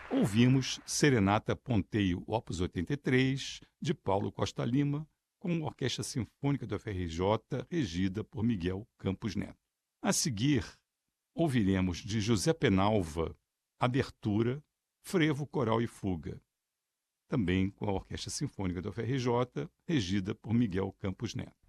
Ouvimos Serenata Ponteio, Opus 83, de Paulo Costa Lima, com a Orquestra Sinfônica do FRJ, regida por Miguel Campos Neto. A seguir, ouviremos de José Penalva, Abertura, Frevo, Coral e Fuga, também com a Orquestra Sinfônica do FRJ, regida por Miguel Campos Neto.